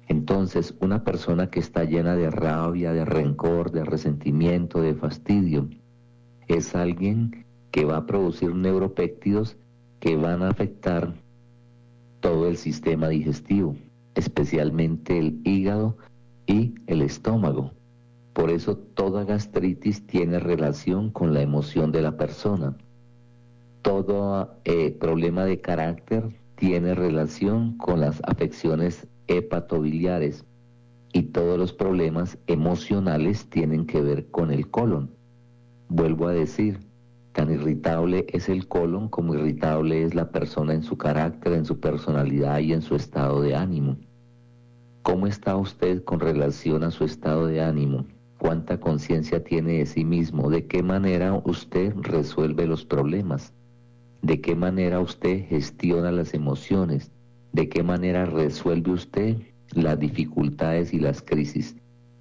Entonces, una persona que está llena de rabia, de rencor, de resentimiento, de fastidio, es alguien que va a producir neuropéptidos que van a afectar todo el sistema digestivo, especialmente el hígado y el estómago. Por eso toda gastritis tiene relación con la emoción de la persona. Todo problema de carácter tiene relación con las afecciones hepatobiliares y todos los problemas emocionales tienen que ver con el colon. Vuelvo a decir, tan irritable es el colon como irritable es la persona en su carácter, en su personalidad y en su estado de ánimo. ¿Cómo está usted con relación a su estado de ánimo? ¿Cuánta conciencia tiene de sí mismo? ¿De qué manera usted resuelve los problemas? ¿De qué manera usted gestiona las emociones? ¿De qué manera resuelve usted las dificultades y las crisis?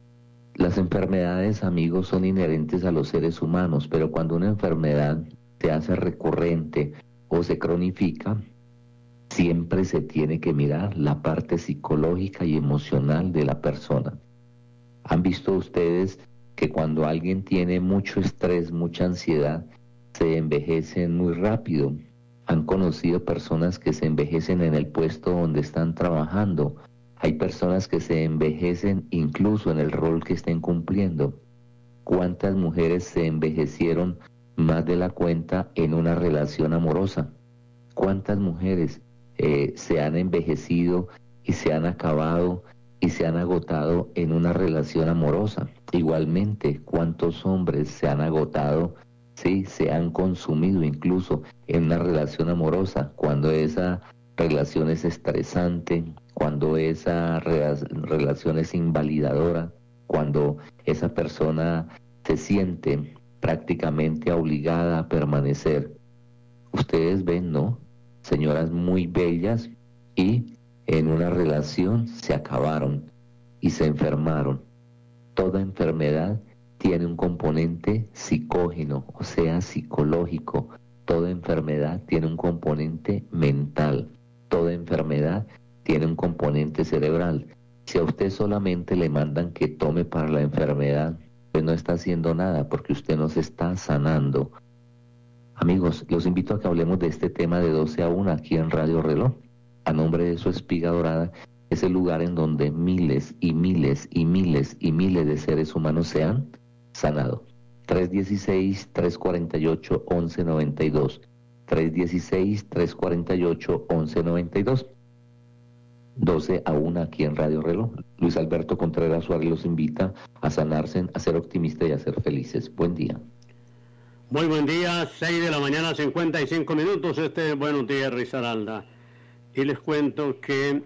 Las enfermedades, amigos, son inherentes a los seres humanos, pero cuando una enfermedad se hace recurrente o se cronifica, siempre se tiene que mirar la parte psicológica y emocional de la persona. ¿Han visto ustedes que cuando alguien tiene mucho estrés, mucha ansiedad, se envejecen muy rápido? Han conocido personas que se envejecen en el puesto donde están trabajando. Hay personas que se envejecen incluso en el rol que estén cumpliendo. ¿Cuántas mujeres se envejecieron más de la cuenta en una relación amorosa? ¿Cuántas mujeres se han envejecido y se han acabado y se han agotado en una relación amorosa? Igualmente, ¿cuántos hombres se han agotado, sí, se han consumido incluso en una relación amorosa cuando esa relación es estresante, cuando esa relación es invalidadora, cuando esa persona se siente prácticamente obligada a permanecer? Ustedes ven, ¿no? Señoras muy bellas y en una relación se acabaron y se enfermaron. Toda enfermedad tiene un componente psicógeno, o sea, psicológico. Toda enfermedad tiene un componente mental. Toda enfermedad tiene un componente cerebral. Si a usted solamente le mandan que tome para la enfermedad, pues no está haciendo nada porque usted no se está sanando. Amigos, los invito a que hablemos de este tema de 12 a 1 aquí en Radio Reloj. A nombre de su Espiga Dorada, es el lugar en donde miles y miles y miles y miles de seres humanos se han sanado. 316-348-1192. 316-348-1192. 12 a 1 aquí en Radio Reloj. Luis Alberto Contreras Suárez los invita a sanarse, a ser optimistas y a ser felices. Buen día. Muy buen día, 6 de la mañana, 55 minutos. Buenos días, Risaralda. Y les cuento que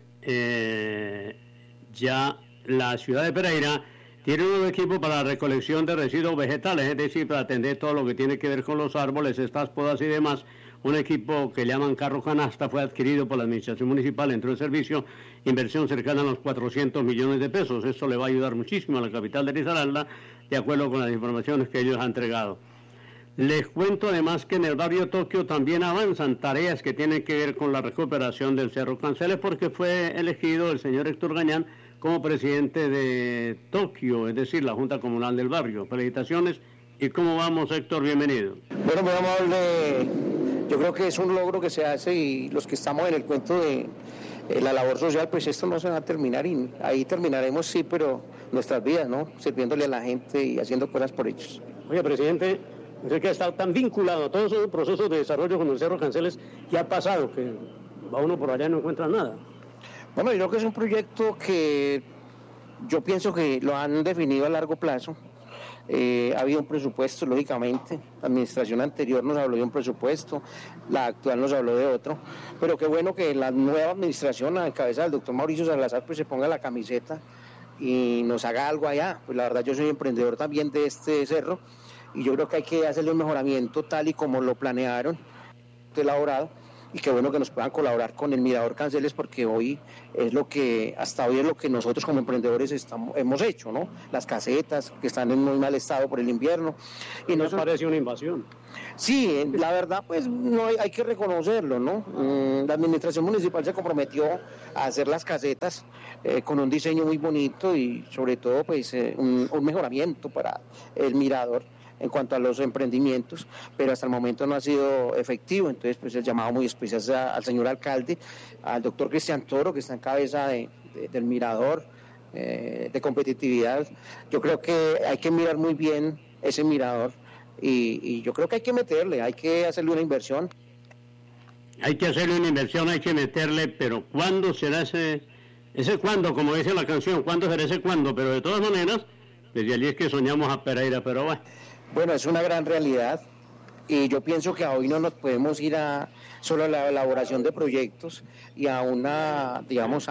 ya la ciudad de Pereira tiene un nuevo equipo para la recolección de residuos vegetales, es decir, para atender todo lo que tiene que ver con los árboles, estas podas y demás. Un equipo que llaman carro canasta fue adquirido por la administración municipal, entró en servicio, inversión cercana a los 400 millones de pesos. Esto le va a ayudar muchísimo a la capital de Risaralda, de acuerdo con las informaciones que ellos han entregado. Les cuento además que en el barrio Tokio también avanzan tareas que tienen que ver con la recuperación del Cerro Canceles, porque fue elegido el señor Héctor Gañán como presidente de Tokio, es decir, la Junta Comunal del barrio. Felicitaciones. ¿Y cómo vamos, Héctor? Bienvenido. Bueno, muy amable. Yo creo que es un logro que se hace y los que estamos en el cuento de la labor social, pues esto no se va a terminar y ahí terminaremos, sí, pero nuestras vidas, ¿no? Sirviéndole a la gente y haciendo cosas por ellos. Oye, presidente, usted que ha estado tan vinculado a todos esos procesos de desarrollo con el Cerro Canceles, ¿qué ha pasado? Que va uno por allá y no encuentra nada. Bueno, yo creo que es un proyecto que yo pienso que lo han definido a largo plazo. Ha habido un presupuesto, lógicamente. La administración anterior nos habló de un presupuesto, la actual nos habló de otro. Pero qué bueno que la nueva administración, a la cabeza del doctor Mauricio Salazar, pues se ponga la camiseta y nos haga algo allá. Pues la verdad, yo soy emprendedor también de este cerro y yo creo que hay que hacerle un mejoramiento tal y como lo planearon, elaborado, y qué bueno que nos puedan colaborar con el Mirador Canceles, porque hasta hoy es lo que nosotros como emprendedores hemos hecho, ¿no? Las casetas que están en muy mal estado por el invierno. Y nos parece una invasión. Sí, la verdad, pues no hay que reconocerlo, ¿no? La administración municipal se comprometió a hacer las casetas con un diseño muy bonito y sobre todo pues un mejoramiento para el mirador en cuanto a los emprendimientos, pero hasta el momento no ha sido efectivo. Entonces pues el llamado muy especial al señor alcalde, al doctor Cristian Toro, que está en cabeza del mirador de competitividad. Yo creo que hay que mirar muy bien ese mirador y yo creo que hay que meterle, hay que hacerle una inversión. Hay que hacerle una inversión, hay que meterle, pero ¿cuándo será ese cuándo? Como dice la canción, ¿cuándo será ese cuándo? Pero de todas maneras, desde allí es que soñamos a Pereira, pero bueno. Bueno, es una gran realidad y yo pienso que hoy no nos podemos ir solo a la elaboración de proyectos y a una, digamos,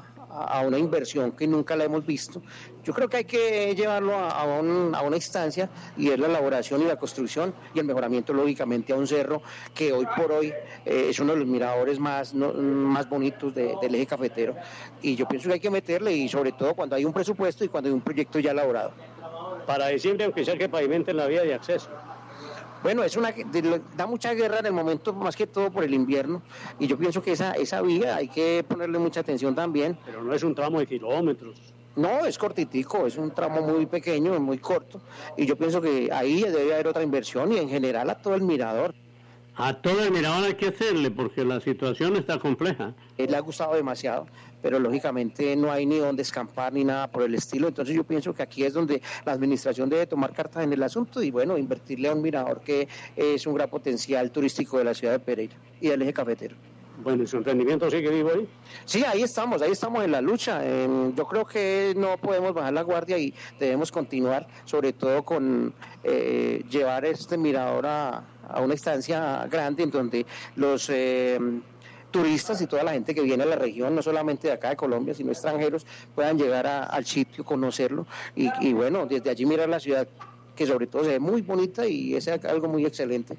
a una inversión que nunca la hemos visto. Yo creo que hay que llevarlo a una instancia y es la elaboración y la construcción y el mejoramiento, lógicamente, a un cerro que hoy por hoy es uno de los miradores más bonitos del eje cafetero, y yo pienso que hay que meterle, y sobre todo cuando hay un presupuesto y cuando hay un proyecto ya elaborado. Para diciembre, aunque sea que pavimenten la vía de acceso. Bueno, da mucha guerra en el momento, más que todo por el invierno, y yo pienso que esa vía hay que ponerle mucha atención también. Pero no es un tramo de kilómetros. No, es cortitico, es un tramo muy pequeño, muy corto, y yo pienso que ahí debe haber otra inversión y en general a todo el mirador. A todo el mirador hay que hacerle, porque la situación está compleja. Le ha gustado demasiado, pero lógicamente no hay ni dónde escampar ni nada por el estilo. Entonces yo pienso que aquí es donde la administración debe tomar cartas en el asunto y bueno, invertirle a un mirador que es un gran potencial turístico de la ciudad de Pereira y del eje cafetero. Bueno, ¿y su emprendimiento sigue vivo ahí? Sí, ahí estamos en la lucha. Yo creo que no podemos bajar la guardia y debemos continuar, sobre todo con llevar este mirador a una instancia grande en donde los turistas y toda la gente que viene a la región, no solamente de acá de Colombia, sino extranjeros, puedan llegar al sitio, conocerlo y bueno, desde allí mirar la ciudad, que sobre todo se ve muy bonita y es algo muy excelente.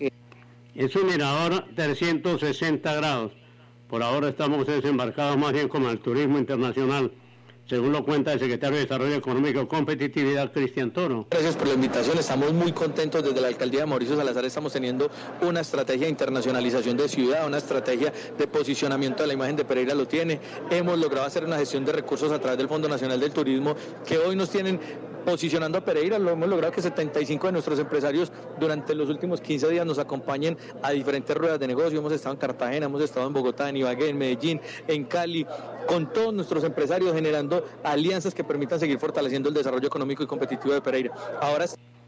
Es un mirador 360 grados. Por ahora estamos desembarcados más bien como el turismo internacional, según lo cuenta el secretario de Desarrollo Económico y Competitividad, Cristian Toro. Gracias por la invitación, estamos muy contentos desde la alcaldía de Mauricio Salazar, estamos teniendo una estrategia de internacionalización de ciudad, una estrategia de posicionamiento de la imagen de Pereira lo tiene, hemos logrado hacer una gestión de recursos a través del Fondo Nacional del Turismo que hoy nos tienen posicionando a Pereira. Lo hemos logrado que 75 de nuestros empresarios durante los últimos 15 días nos acompañen a diferentes ruedas de negocio. Hemos estado en Cartagena, hemos estado en Bogotá, en Ibagué, en Medellín, en Cali, con todos nuestros empresarios generando alianzas que permitan seguir fortaleciendo el desarrollo económico y competitivo de Pereira. Ahora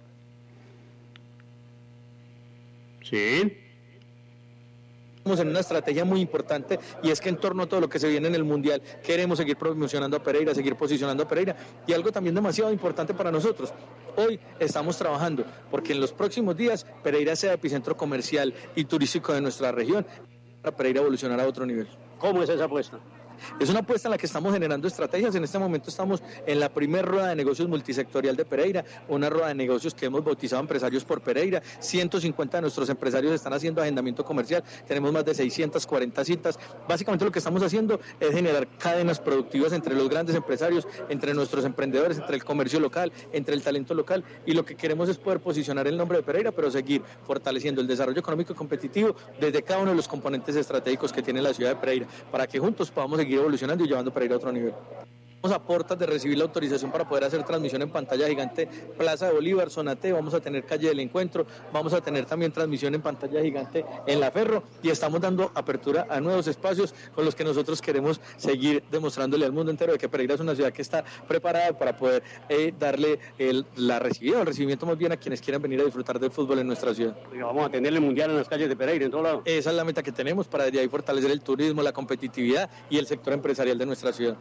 sí. Estamos en una estrategia muy importante y es que en torno a todo lo que se viene en el Mundial queremos seguir promocionando a Pereira, seguir posicionando a Pereira, y algo también demasiado importante para nosotros. Hoy estamos trabajando porque en los próximos días Pereira sea epicentro comercial y turístico de nuestra región, para Pereira evolucionar a otro nivel. ¿Cómo es esa apuesta? Es una apuesta en la que estamos generando estrategias. En este momento estamos en la primera rueda de negocios multisectorial de Pereira, una rueda de negocios que hemos bautizado Empresarios por Pereira. 150 de nuestros empresarios están haciendo agendamiento comercial, tenemos más de 640 citas. Básicamente lo que estamos haciendo es generar cadenas productivas entre los grandes empresarios, entre nuestros emprendedores, entre el comercio local, entre el talento local, y lo que queremos es poder posicionar el nombre de Pereira, pero seguir fortaleciendo el desarrollo económico y competitivo desde cada uno de los componentes estratégicos que tiene la ciudad de Pereira, para que juntos podamos seguir evolucionando y llevando Pereira a otro nivel. Estamos a puertas de recibir la autorización para poder hacer transmisión en pantalla gigante Plaza de Bolívar, Zona T, vamos a tener Calle del Encuentro, vamos a tener también transmisión en pantalla gigante en La Ferro, y estamos dando apertura a nuevos espacios con los que nosotros queremos seguir demostrándole al mundo entero de que Pereira es una ciudad que está preparada para poder darle el recibimiento más bien a quienes quieran venir a disfrutar del fútbol en nuestra ciudad. Vamos a tener el Mundial en las calles de Pereira, en todo lado. Esa es la meta que tenemos, para desde ahí fortalecer el turismo, la competitividad y el sector empresarial de nuestra ciudad.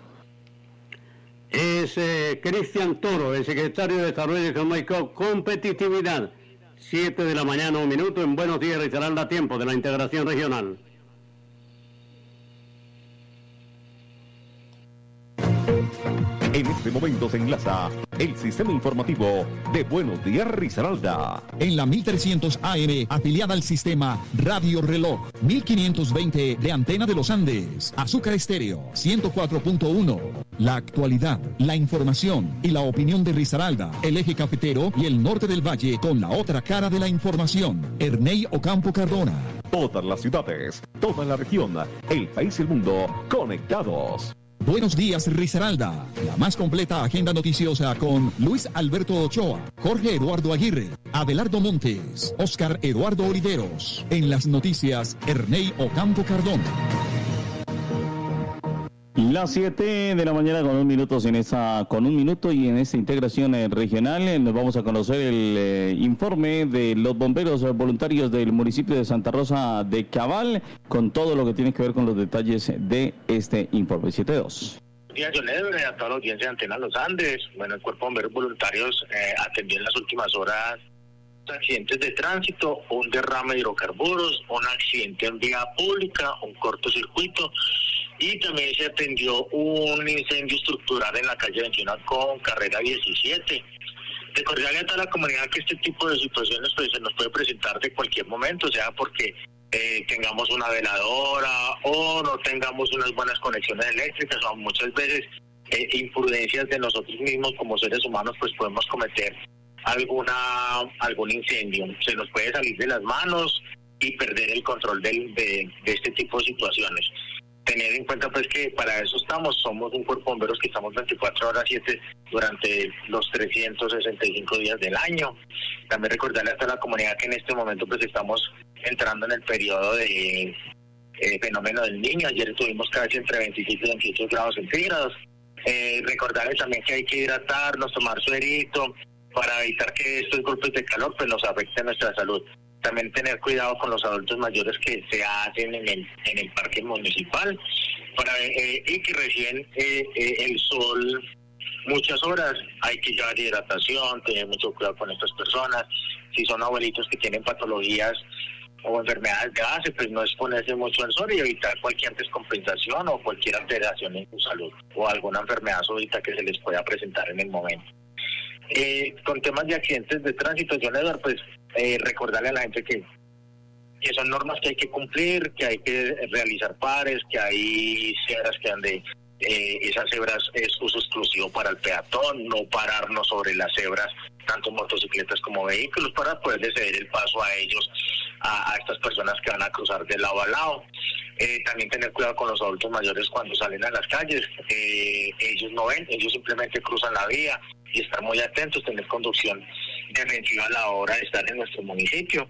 Es Cristian Toro, el secretario de Desarrollo Económico y Competitividad. 7 de la mañana, 1 minuto, en Buenos Días, Risaralda, a tiempo de la integración regional. En este momento se enlaza el sistema informativo de Buenos Días Risaralda. En la 1300 AM, afiliada al sistema Radio Reloj, 1520 de Antena de los Andes, Azúcar Estéreo, 104.1. La actualidad, la información y la opinión de Risaralda, el eje cafetero y el norte del valle con la otra cara de la información. Erney Ocampo Cardona. Todas las ciudades, toda la región, el país y el mundo conectados. Buenos días, Risaralda. La más completa agenda noticiosa con Luis Alberto Ochoa, Jorge Eduardo Aguirre, Abelardo Montes, Oscar Eduardo Oliveros. En las noticias, Erney Ocampo Cardona. Las 7 de la mañana con un minuto y en esta integración regional nos vamos a conocer el informe de los bomberos voluntarios del municipio de Santa Rosa de Cabal con todo lo que tiene que ver con los detalles de este informe. 7.2. Días, John Edward, a toda la audiencia de Antena Los Andes. Bueno, el Cuerpo de Bomberos Voluntarios atendió en las últimas horas accidentes de tránsito, un derrame de hidrocarburos, un accidente en vía pública, un cortocircuito, y también se atendió un incendio estructural en la calle 21 con carrera 17. Recordarle a toda la comunidad que este tipo de situaciones pues se nos puede presentar de cualquier momento, sea porque tengamos una veladora o no tengamos unas buenas conexiones eléctricas, o muchas veces imprudencias de nosotros mismos como seres humanos, pues podemos cometer algún incendio. Se nos puede salir de las manos y perder el control de este tipo de situaciones. Tener en cuenta pues que para eso somos un cuerpo de bomberos que estamos 24 horas 7 durante los 365 días del año. También recordarle hasta la comunidad que en este momento pues estamos entrando en el periodo de fenómeno del niño. Ayer tuvimos casi entre 27 y 28 grados centígrados. Recordarle también que hay que hidratarnos, tomar suerito para evitar que estos golpes de calor pues nos afecten nuestra salud. También tener cuidado con los adultos mayores que se hacen en el parque municipal y que reciben el sol muchas horas. Hay que llevar hidratación, tener mucho cuidado con estas personas. Si son abuelitos que tienen patologías o enfermedades de base, pues no exponerse mucho al sol y evitar cualquier descompensación o cualquier alteración en su salud o alguna enfermedad súbita que se les pueda presentar en el momento. Con temas de accidentes de tránsito, John Edward, pues recordarle a la gente que son normas que hay que cumplir, que hay que realizar pares, que hay cebras que donde esas cebras es uso exclusivo para el peatón, no pararnos sobre las cebras, tanto motocicletas como vehículos, para poderle ceder el paso a ellos, a estas personas que van a cruzar de lado a lado. También tener cuidado con los adultos mayores cuando salen a las calles. Ellos no ven, ellos simplemente cruzan la vía, y estar muy atentos, tener conducción defensiva a la hora de estar en nuestro municipio.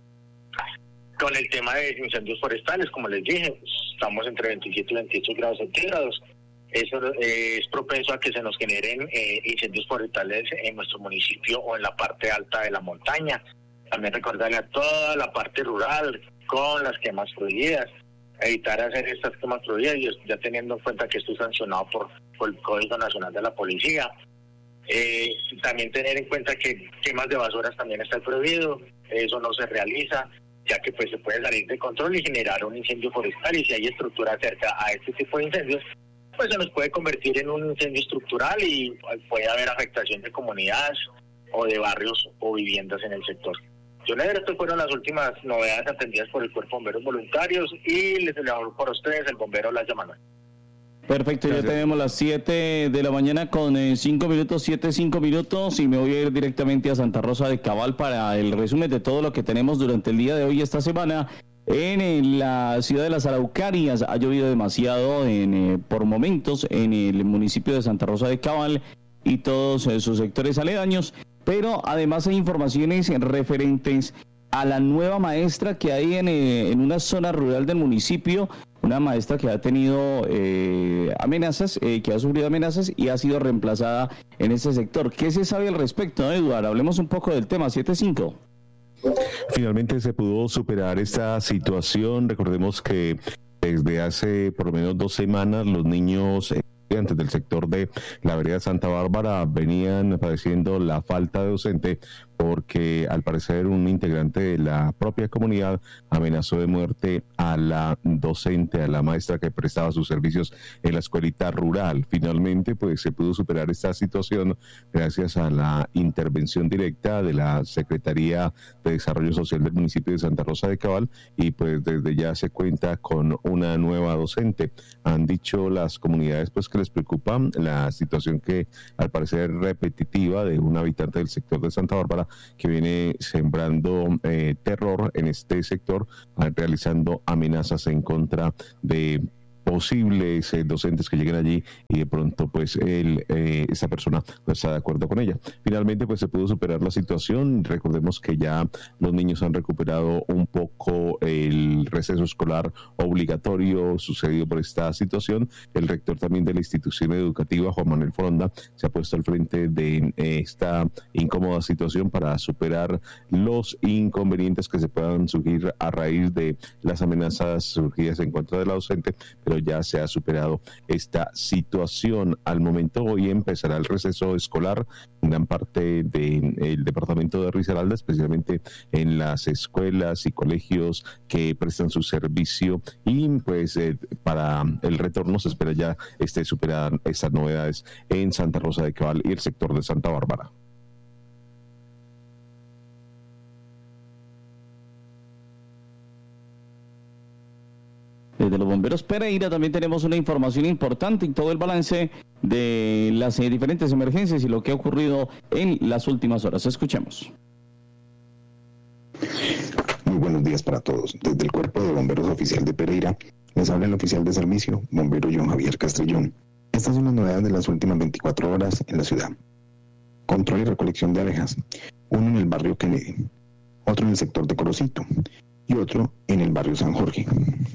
Con el tema de incendios forestales, como les dije, estamos entre 27 y 28 grados centígrados. Eso es propenso a que se nos generen incendios forestales en nuestro municipio o en la parte alta de la montaña. También recordarle a toda la parte rural con las quemas prohibidas, evitar hacer estas quemas prohibidas, ya teniendo en cuenta que esto es sancionado por el Código Nacional de la Policía. También tener en cuenta que quemas de basuras también está prohibido, eso no se realiza, ya que pues se puede salir de control y generar un incendio forestal, y si hay estructura cerca a este tipo de incendios, pues se nos puede convertir en un incendio estructural y puede haber afectación de comunidades o de barrios o viviendas en el sector. Estas fueron las últimas novedades atendidas por el Cuerpo de Bomberos Voluntarios, y les hablo por ustedes el bombero Las Llamadas. Perfecto, ya tenemos las 7 de la mañana con 5 minutos, 5 minutos, y me voy a ir directamente a Santa Rosa de Cabal para el resumen de todo lo que tenemos durante el día de hoy, esta semana. En la ciudad de Las Araucarias ha llovido demasiado por momentos en el municipio de Santa Rosa de Cabal y todos sus sectores aledaños, pero además hay informaciones referentes a la nueva maestra que hay en una zona rural del municipio, una maestra que ha tenido amenazas, que ha sufrido amenazas y ha sido reemplazada en ese sector. ¿Qué se sabe al respecto, Eduardo? Hablemos un poco del tema. 7.5. Finalmente se pudo superar esta situación. Recordemos que desde hace por lo menos 2 semanas los niños estudiantes del sector de la vereda Santa Bárbara venían padeciendo la falta de docente porque al parecer un integrante de la propia comunidad amenazó de muerte a la docente, a la maestra que prestaba sus servicios en la escuelita rural. Finalmente, pues se pudo superar esta situación gracias a la intervención directa de la Secretaría de Desarrollo Social del municipio de Santa Rosa de Cabal, y pues desde ya se cuenta con una nueva docente. Han dicho las comunidades pues que les preocupa la situación que al parecer repetitiva de un habitante del sector de Santa Bárbara que viene sembrando terror en este sector, realizando amenazas en contra de posibles docentes que lleguen allí, y de pronto pues esa persona no está de acuerdo con ella. Finalmente pues se pudo superar la situación. Recordemos que ya los niños han recuperado un poco el receso escolar obligatorio sucedido por esta situación. El rector también de la institución educativa, Juan Manuel Foronda, se ha puesto al frente de esta incómoda situación para superar los inconvenientes que se puedan surgir a raíz de las amenazas surgidas en contra de la docente, pero ya se ha superado esta situación. Al momento hoy empezará el receso escolar en gran parte del departamento de Risaralda, especialmente en las escuelas y colegios que prestan su servicio, y pues para el retorno se espera ya superar estas novedades en Santa Rosa de Cabal y el sector de Santa Bárbara. Desde los bomberos Pereira también tenemos una información importante y todo el balance de las diferentes emergencias y lo que ha ocurrido en las últimas horas. Escuchemos. Muy buenos días para todos. Desde el Cuerpo de Bomberos Oficial de Pereira, les habla el oficial de servicio, bombero John Javier Castrillón. Estas son las novedades de las últimas 24 horas en la ciudad. Control y recolección de abejas, uno en el barrio Kennedy, otro en el sector de Corocito y otro en el barrio San Jorge.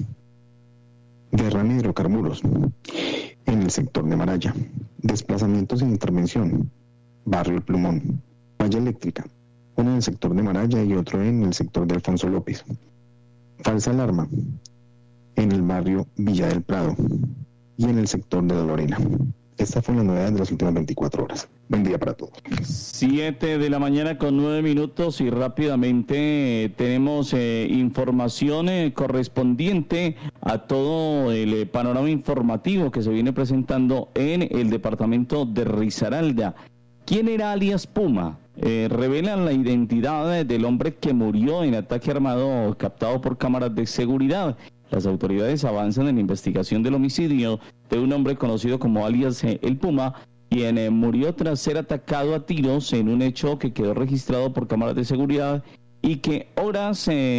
Derrame de hidrocarburos en el sector de Maraya, desplazamientos sin intervención, barrio El Plumón, falla eléctrica, uno en el sector de Maraya y otro en el sector de Alfonso López, falsa alarma en el barrio Villa del Prado y en el sector de La Lorena. Esta fue la novedad de las últimas 24 horas. Buen día para todos. 7 de la mañana con 9 minutos y rápidamente tenemos información correspondiente a todo el panorama informativo que se viene presentando en el departamento de Risaralda. ¿Quién era alias Puma? Revelan la identidad del hombre que murió en ataque armado captado por cámaras de seguridad. Las autoridades avanzan en la investigación del homicidio de un hombre conocido como alias El Puma, quien murió tras ser atacado a tiros en un hecho que quedó registrado por cámaras de seguridad y que ahora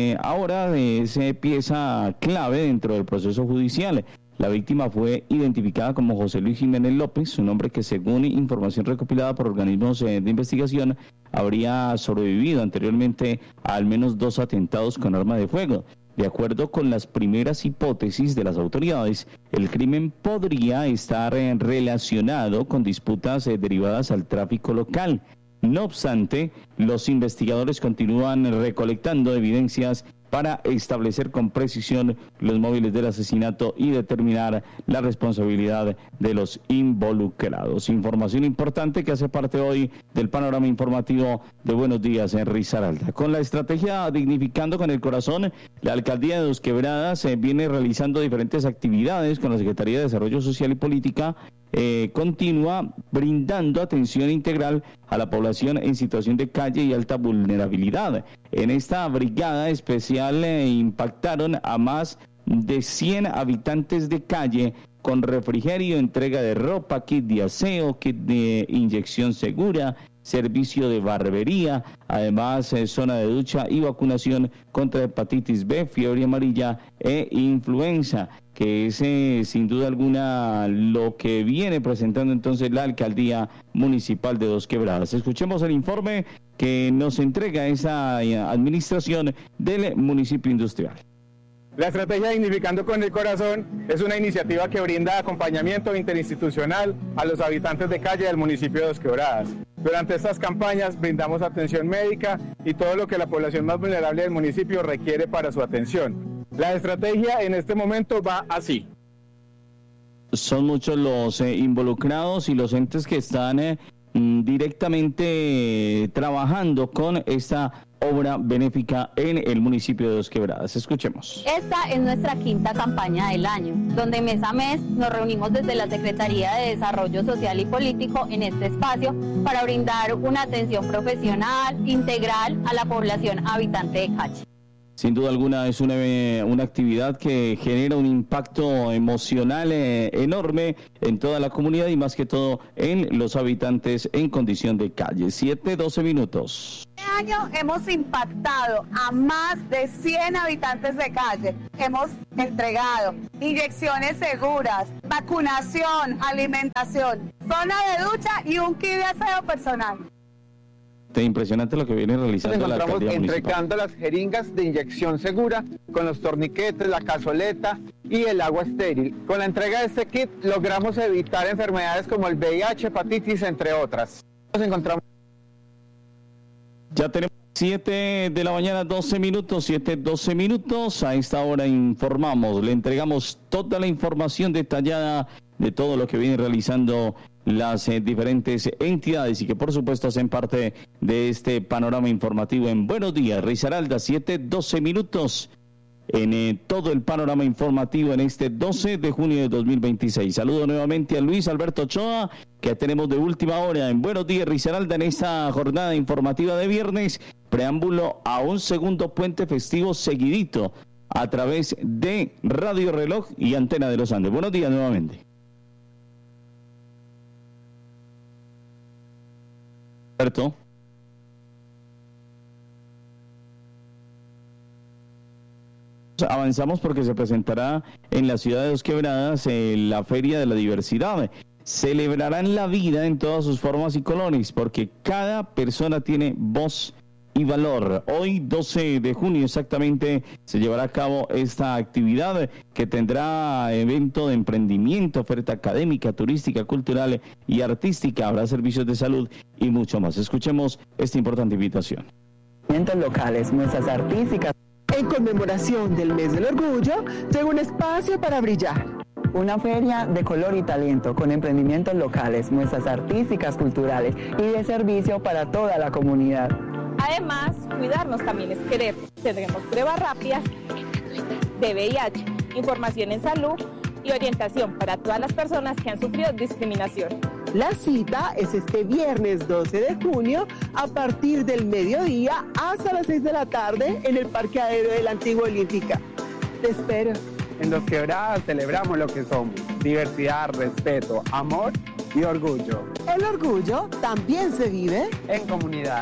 es pieza clave dentro del proceso judicial. La víctima fue identificada como José Luis Jiménez López, un hombre que, según información recopilada por organismos de investigación, habría sobrevivido anteriormente a al menos 2 atentados con arma de fuego. De acuerdo con las primeras hipótesis de las autoridades, el crimen podría estar relacionado con disputas derivadas al tráfico local. No obstante, los investigadores continúan recolectando evidencias para establecer con precisión los móviles del asesinato y determinar la responsabilidad de los involucrados. Información importante que hace parte hoy del panorama informativo de Buenos Días en Risaralda. Con la estrategia Dignificando con el Corazón, la Alcaldía de Dos Quebradas viene realizando diferentes actividades con la Secretaría de Desarrollo Social y Política. Continúa brindando atención integral a la población en situación de calle y alta vulnerabilidad. En esta brigada especial impactaron a más de 100 habitantes de calle con refrigerio, entrega de ropa, kit de aseo, kit de inyección segura, servicio de barbería, además zona de ducha y vacunación contra hepatitis B, fiebre amarilla e influenza, que es sin duda alguna lo que viene presentando entonces la Alcaldía Municipal de Dos Quebradas. Escuchemos el informe que nos entrega esa administración del municipio industrial. La estrategia Dignificando con el Corazón es una iniciativa que brinda acompañamiento interinstitucional a los habitantes de calle del municipio de Dos Quebradas. Durante estas campañas brindamos atención médica y todo lo que la población más vulnerable del municipio requiere para su atención. La estrategia en este momento va así. Son muchos los involucrados y los entes que están directamente trabajando con esta obra benéfica en el municipio de Dos Quebradas. Escuchemos. Esta es nuestra quinta campaña del año, donde mes a mes nos reunimos desde la Secretaría de Desarrollo Social y Político en este espacio para brindar una atención profesional, integral a la población habitante de Cachi. Sin duda alguna es una actividad que genera un impacto emocional enorme en toda la comunidad y más que todo en los habitantes en condición de calle. 7:12 minutos. Este año hemos impactado a más de 100 habitantes de calle. Hemos entregado inyecciones seguras, vacunación, alimentación, zona de ducha y un kit de aseo personal. Impresionante lo que viene realizando la alcaldía municipal. Entregando las jeringas de inyección segura con los torniquetes, la cazoleta y el agua estéril. Con la entrega de este kit logramos evitar enfermedades como el VIH, hepatitis, entre otras. Nos encontramos. Ya tenemos 7 de la mañana, 12 minutos, 7:12 minutos. A esta hora informamos, le entregamos toda la información detallada de todo lo que viene realizando las diferentes entidades y que por supuesto hacen parte de este panorama informativo en Buenos Días, Risaralda, 7:12 minutos en todo el panorama informativo en este 12 de junio de 2026. Saludo nuevamente a Luis Alberto Ochoa, que tenemos de última hora en Buenos Días, Risaralda, en esta jornada informativa de viernes, preámbulo a un segundo puente festivo seguidito a través de Radio Reloj y Antena de los Andes. Buenos días nuevamente. Alberto. Avanzamos porque se presentará en la ciudad de Dos Quebradas la Feria de la Diversidad. Celebrarán la vida en todas sus formas y colores porque cada persona tiene voz y valor. Hoy, 12 de junio exactamente, se llevará a cabo esta actividad que tendrá evento de emprendimiento, oferta académica, turística, cultural y artística. Habrá servicios de salud y mucho más. Escuchemos esta importante invitación. Locales, muestras artísticas. En conmemoración del Mes del Orgullo, llega un espacio para brillar. Una feria de color y talento con emprendimientos locales, muestras artísticas, culturales y de servicio para toda la comunidad. Además, cuidarnos también es querer. Tendremos pruebas rápidas de VIH, información en salud y orientación para todas las personas que han sufrido discriminación. La cita es este viernes 12 de junio a partir del mediodía hasta las 6 de la tarde en el Parque Aéreo de la Antigua Olímpica. Te espero. En Dos Quebradas celebramos lo que somos: diversidad, respeto, amor y orgullo. El orgullo también se vive en comunidad.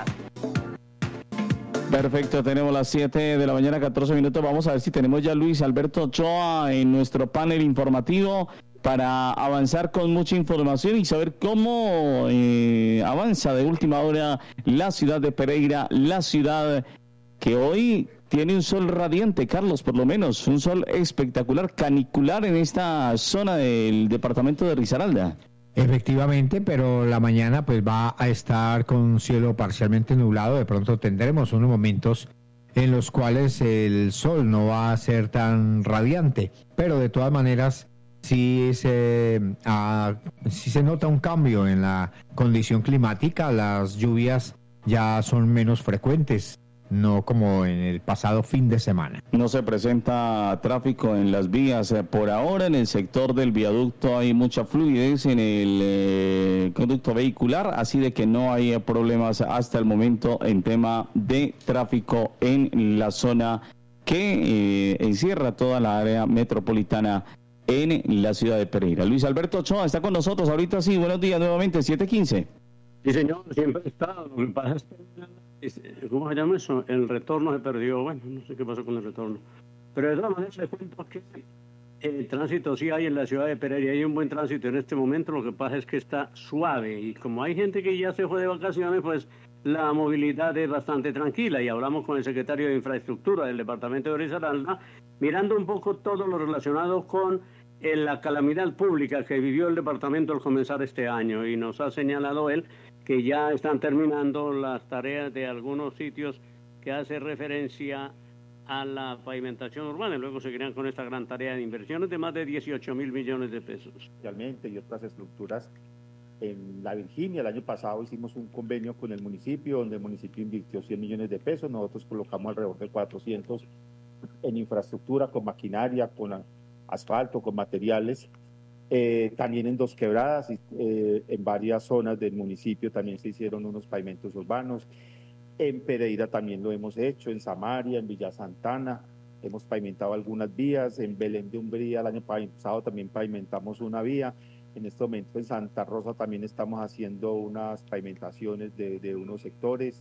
Perfecto, tenemos las 7 de la mañana, 14 minutos. Vamos a ver si tenemos ya a Luis Alberto Ochoa en nuestro panel informativo para avanzar con mucha información y saber cómo avanza de última hora la ciudad de Pereira, la ciudad que hoy tiene un sol radiante, Carlos, por lo menos, un sol espectacular, canicular en esta zona del departamento de Risaralda. Efectivamente, pero la mañana pues va a estar con un cielo parcialmente nublado. De pronto tendremos unos momentos en los cuales el sol no va a ser tan radiante, pero de todas maneras sí se nota un cambio en la condición climática. Las lluvias ya son menos frecuentes, no como en el pasado fin de semana. No se presenta tráfico en las vías por ahora. En el sector del viaducto hay mucha fluidez en el conducto vehicular, así de que no hay problemas hasta el momento en tema de tráfico en la zona que encierra toda la área metropolitana en la ciudad de Pereira. Luis Alberto Ochoa está con nosotros ahorita, sí, buenos días nuevamente, 7:15. Sí, señor, siempre está. Lo que pasa es que, ¿cómo se llama eso? El retorno se perdió. Bueno, no sé qué pasó con el retorno. Pero de todas maneras les cuento que el tránsito sí hay en la ciudad de Pereira. Hay un buen tránsito en este momento. Lo que pasa es que está suave. Y como hay gente que ya se fue de vacaciones, pues la movilidad es bastante tranquila. Y hablamos con el secretario de Infraestructura del departamento de Risaralda, mirando un poco todo lo relacionado con la calamidad pública que vivió el departamento al comenzar este año. Y nos ha señalado él que ya están terminando las tareas de algunos sitios que hace referencia a la pavimentación urbana y luego seguirán con esta gran tarea de inversiones de más de 18.000 millones de pesos. Especialmente y otras estructuras en La Virginia. El año pasado hicimos un convenio con el municipio, donde el municipio invirtió 100 millones de pesos. Nosotros colocamos alrededor de 400 en infraestructura, con maquinaria, con asfalto, con materiales. También en Dos Quebradas, en varias zonas del municipio también se hicieron unos pavimentos urbanos. En Pereira también lo hemos hecho, en Samaria, en Villa Santana, hemos pavimentado algunas vías. En Belén de Umbría el año pasado también pavimentamos una vía. En este momento en Santa Rosa también estamos haciendo unas pavimentaciones de unos sectores.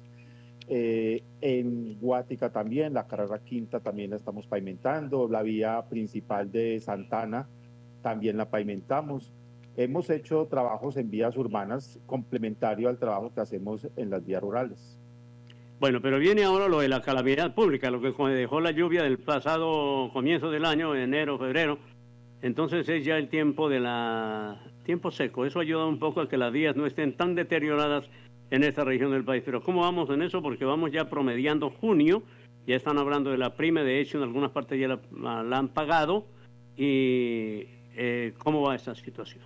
En Guática también, la carrera quinta también la estamos pavimentando. La vía principal de Santana también la pavimentamos. Hemos hecho trabajos en vías urbanas complementario al trabajo que hacemos en las vías rurales. Bueno, pero viene ahora lo de la calamidad pública, lo que dejó la lluvia del pasado comienzo del año, enero, febrero. Entonces es ya el tiempo tiempo seco. Eso ayuda un poco a que las vías no estén tan deterioradas en esta región del país. Pero ¿cómo vamos en eso? Porque vamos ya promediando junio, ya están hablando de la prima, de hecho en algunas partes ya la han pagado. Y ¿cómo va esta situación?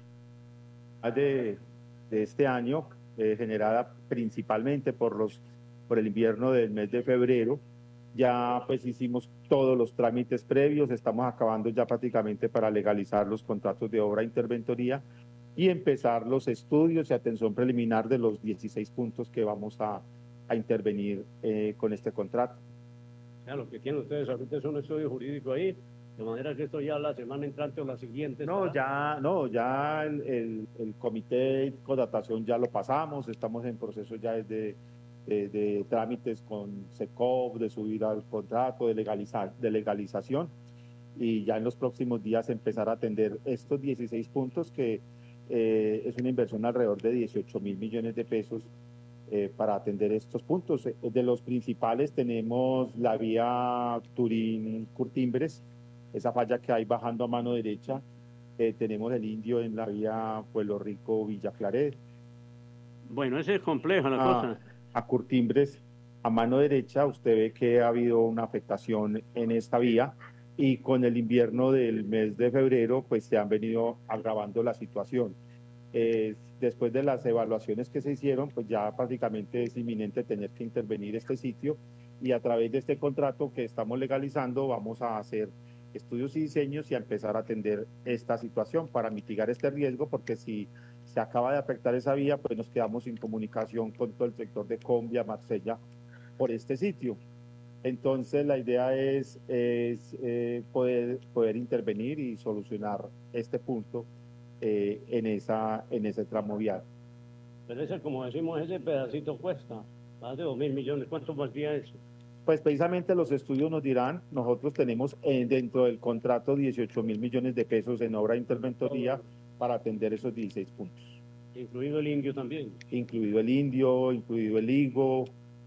De este año, generada principalmente por el invierno del mes de febrero, ya pues hicimos todos los trámites previos, estamos acabando ya prácticamente para legalizar los contratos de obra e interventoría y empezar los estudios y atención preliminar de los 16 puntos que vamos a intervenir con este contrato. Ya, lo que tienen ustedes ahorita es un estudio jurídico ahí, de manera que esto ya la semana entrante o la siguiente. Ya el comité de contratación ya lo pasamos, estamos en proceso ya de trámites con SECOV, de subir al contrato, de legalización, y ya en los próximos días empezar a atender estos 16 puntos que es una inversión alrededor de 18.000 millones de pesos para atender estos puntos. De los principales tenemos la vía Turín-Curtimbres, esa falla que hay bajando a mano derecha. Tenemos el Indio en la vía Pueblo Rico-Villa Claret. Bueno, ese es complejo la cosa. A Curtimbres, a mano derecha, usted ve que ha habido una afectación en esta vía, y con el invierno del mes de febrero pues se han venido agravando la situación. Después de las evaluaciones que se hicieron, pues ya prácticamente es inminente tener que intervenir este sitio, y a través de este contrato que estamos legalizando vamos a hacer estudios y diseños y a empezar a atender esta situación para mitigar este riesgo, porque si se acaba de afectar esa vía, pues nos quedamos sin comunicación con todo el sector de Combia, Marsella, por este sitio. Entonces la idea es poder intervenir y solucionar este punto en ese tramo vial. Pero ese, como decimos, ese pedacito cuesta más de 2.000 millones. ¿Cuánto valdría eso? Pues precisamente los estudios nos dirán. Nosotros tenemos dentro del contrato 18.000 millones de pesos en obra de interventoría para atender esos 16 puntos. ¿Incluido el Indio también? Incluido el Indio, incluido el Higo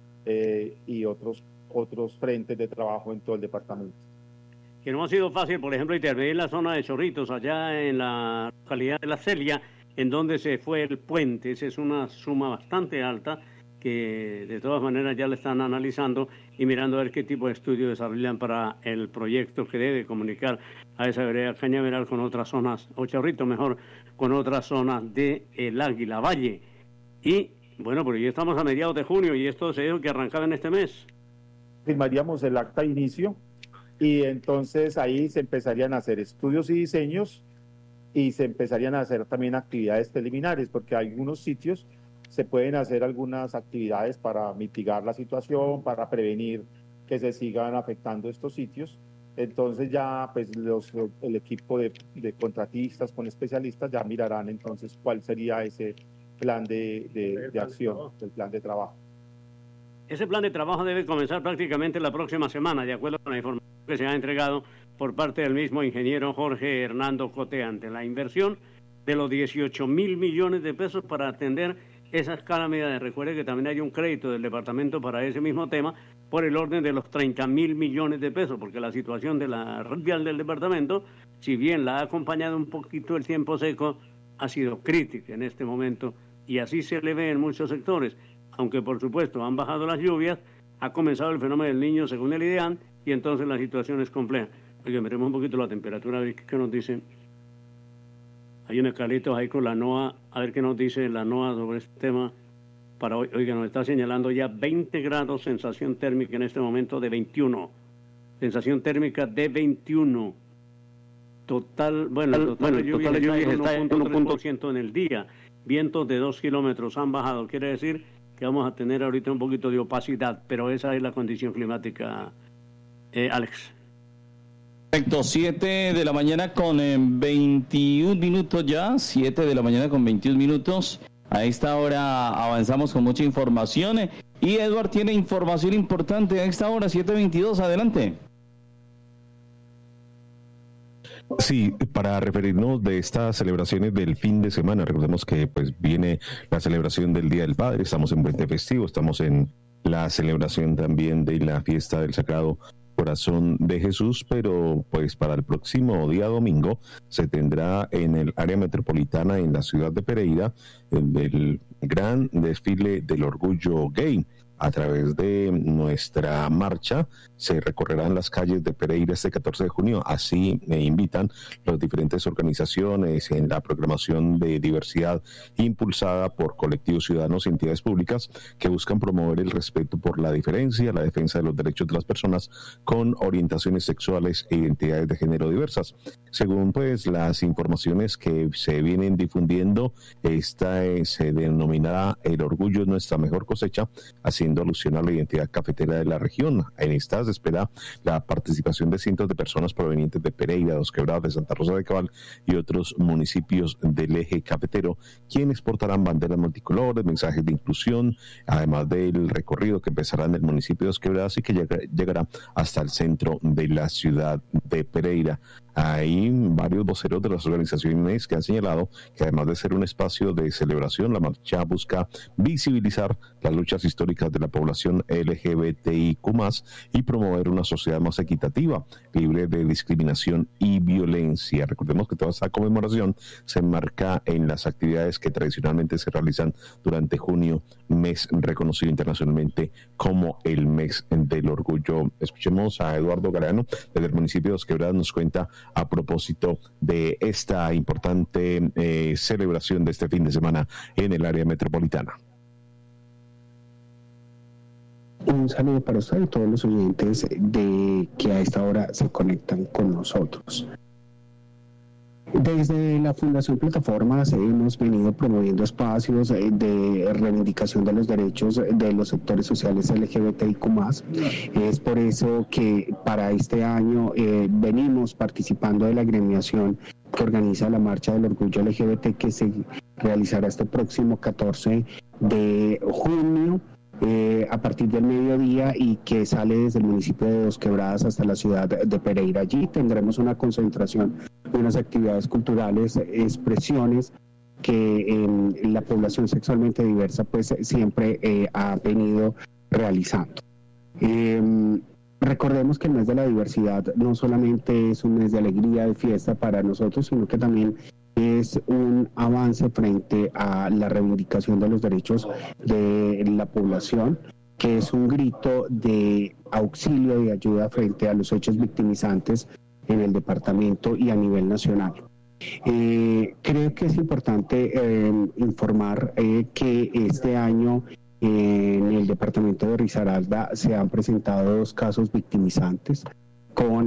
y otros frentes de trabajo en todo el departamento. Que no ha sido fácil, por ejemplo, intervenir en la zona de Chorritos, allá en la localidad de La Celia, en donde se fue el puente. Esa es una suma bastante alta que de todas maneras ya le están analizando y mirando a ver qué tipo de estudio desarrollan para el proyecto que debe comunicar a esa vereda Cañaveral con otras zonas, o Chorrito mejor, con otras zonas de El Águila Valle. Y bueno, pues ya estamos a mediados de junio y esto se dijo que arrancaba en este mes. Firmaríamos el acta de inicio y entonces ahí se empezarían a hacer estudios y diseños y se empezarían a hacer también actividades preliminares, porque hay algunos sitios se pueden hacer algunas actividades para mitigar la situación, para prevenir que se sigan afectando estos sitios. Entonces ya pues el equipo de contratistas con especialistas ya mirarán entonces cuál sería ese plan de acción, el plan de trabajo. Ese plan de trabajo debe comenzar prácticamente la próxima semana, de acuerdo con la información que se ha entregado por parte del mismo ingeniero Jorge Hernando Coteante. La inversión de los 18.000 millones de pesos para atender esas calamidades. Recuerde que también hay un crédito del departamento para ese mismo tema por el orden de los 30.000 millones de pesos, porque la situación de la red vial del departamento, si bien la ha acompañado un poquito el tiempo seco, ha sido crítica en este momento, y así se le ve en muchos sectores. Aunque por supuesto han bajado las lluvias, ha comenzado el fenómeno del Niño según el IDEAN, y entonces la situación es compleja. Oye, miremos un poquito la temperatura, a ver qué nos dicen. Hay un Carlitos ahí con la NOAA, a ver qué nos dice la NOAA sobre este tema para hoy. Oiga, nos está señalando ya 20 grados, sensación térmica en este momento de 21. Sensación térmica de 21. Total de lluvia está en 1.3% en el día. Vientos de 2 kilómetros han bajado. Quiere decir que vamos a tener ahorita un poquito de opacidad, pero esa es la condición climática, Alex. Perfecto, 7 de la mañana con 21 minutos ya, 7 de la mañana con 21 minutos. A esta hora avanzamos con mucha información y Edward tiene información importante a esta hora, 7:22, adelante. Sí, para referirnos de estas celebraciones del fin de semana, recordemos que pues viene la celebración del Día del Padre, estamos en puente festivo, estamos en la celebración también de la fiesta del Sagrado Corazón de Jesús, pero pues para el próximo día domingo se tendrá en el área metropolitana en la ciudad de Pereira el gran desfile del orgullo gay. A través de nuestra marcha se recorrerán las calles de Pereira este 14 de junio. Así me invitan las diferentes organizaciones en la programación de diversidad impulsada por colectivos ciudadanos y entidades públicas que buscan promover el respeto por la diferencia, la defensa de los derechos de las personas con orientaciones sexuales e identidades de género diversas. Según pues las informaciones que se vienen difundiendo, esta se denominará El Orgullo es Nuestra Mejor Cosecha, haciendo alusión a la identidad cafetera de la región. En esta se espera la participación de cientos de personas provenientes de Pereira, Dos Quebradas, de Santa Rosa de Cabal y otros municipios del eje cafetero, quienes portarán banderas multicolores, mensajes de inclusión, además del recorrido que empezará en el municipio de Dos Quebradas y que llegará hasta el centro de la ciudad de Pereira. Hay varios voceros de las organizaciones que han señalado que además de ser un espacio de celebración, la marcha busca visibilizar las luchas históricas de la población LGBTIQ+, y promover una sociedad más equitativa, libre de discriminación y violencia. Recordemos que toda esta conmemoración se enmarca en las actividades que tradicionalmente se realizan durante junio, mes reconocido internacionalmente como el mes del orgullo. Escuchemos a Eduardo Galeano desde el municipio de Dos Quebradas, nos cuenta a propósito de esta importante celebración de este fin de semana en el área metropolitana. Un saludo para usted y todos los oyentes de que a esta hora se conectan con nosotros. Desde la Fundación Plataformas hemos venido promoviendo espacios de reivindicación de los derechos de los sectores sociales LGBTIQ+. Es por eso que para este año venimos participando de la agremiación que organiza la Marcha del Orgullo LGBT, que se realizará este próximo 14 de junio. A partir del mediodía, y que sale desde el municipio de Dos Quebradas hasta la ciudad de Pereira. Allí tendremos una concentración de unas actividades culturales, expresiones que la población sexualmente diversa pues siempre ha venido realizando. Recordemos que el mes de la diversidad no solamente es un mes de alegría, de fiesta para nosotros, sino que también es un avance frente a la reivindicación de los derechos de la población, que es un grito de auxilio y ayuda frente a los hechos victimizantes en el departamento y a nivel nacional. Creo que es importante informar que este año en el departamento de Risaralda se han presentado 2 casos victimizantes con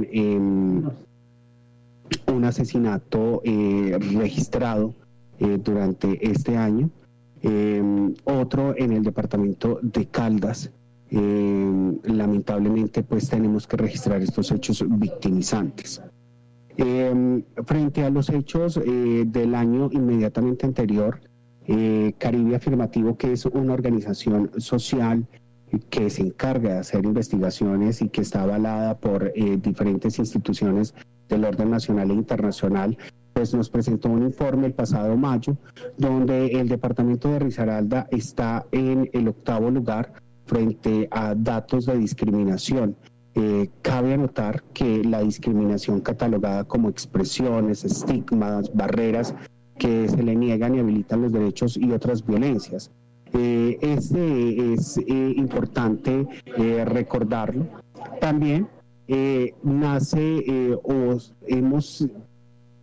un asesinato registrado durante este año, otro en el departamento de Caldas. Lamentablemente pues tenemos que registrar estos hechos victimizantes. Frente a los hechos del año inmediatamente anterior, Caribe Afirmativo, que es una organización social que se encarga de hacer investigaciones y que está avalada por diferentes instituciones del orden nacional e internacional, pues nos presentó un informe el pasado mayo, donde el departamento de Risaralda está en el 8º lugar frente a datos de discriminación. Cabe anotar que la discriminación catalogada como expresiones, estigmas, barreras que se le niegan y habilitan los derechos y otras violencias. Es importante recordarlo. También hemos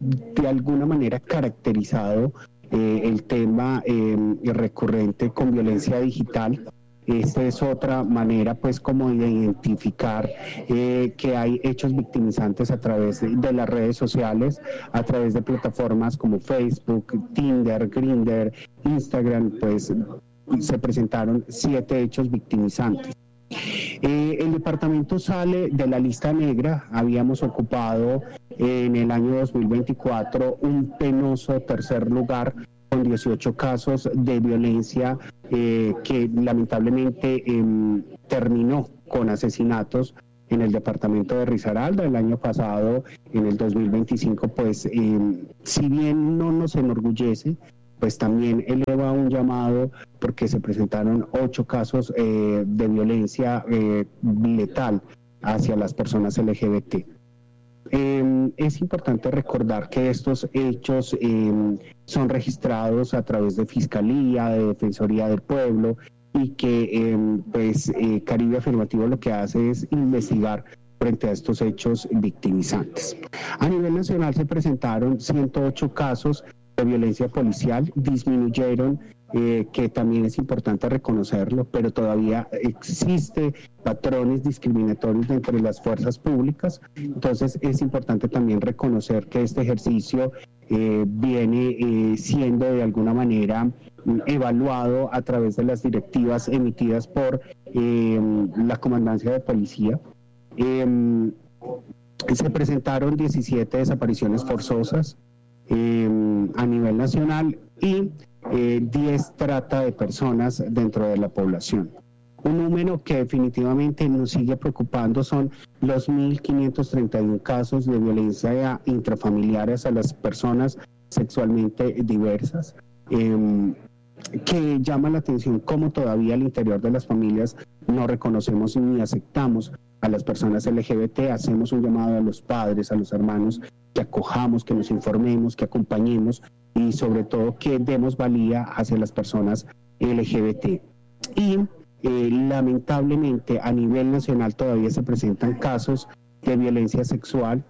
de alguna manera caracterizado el tema recurrente con violencia digital. Esta es otra manera, pues, como de identificar que hay hechos victimizantes a través de las redes sociales, a través de plataformas como Facebook, Tinder, Grindr, Instagram. Pues se presentaron 7 hechos victimizantes. El departamento sale de la lista negra. Habíamos ocupado en el año 2024 un penoso tercer lugar con 18 casos de violencia que lamentablemente terminó con asesinatos en el departamento de Risaralda. El año pasado, en el 2025, pues si bien no nos enorgullece, pues también eleva un llamado porque se presentaron 8 casos de violencia letal hacia las personas LGBT. Es importante recordar que estos hechos son registrados a través de Fiscalía, de Defensoría del Pueblo, y que Caribe Afirmativo lo que hace es investigar frente a estos hechos victimizantes. A nivel nacional se presentaron 108 casos de violencia policial, disminuyeron, que también es importante reconocerlo, pero todavía existe patrones discriminatorios entre las fuerzas públicas. Entonces es importante también reconocer que este ejercicio viene siendo de alguna manera evaluado a través de las directivas emitidas por la Comandancia de Policía. Se presentaron 17 desapariciones forzosas a nivel nacional y 10 trata de personas dentro de la población. Un número que definitivamente nos sigue preocupando son los 1.531 casos de violencia intrafamiliares a las personas sexualmente diversas, que llama la atención cómo todavía al interior de las familias no reconocemos ni aceptamos a las personas LGBT. Hacemos un llamado a los padres, a los hermanos, que acojamos, que nos informemos, que acompañemos y sobre todo que demos valía hacia las personas LGBT. Y lamentablemente a nivel nacional todavía se presentan casos de violencia sexual,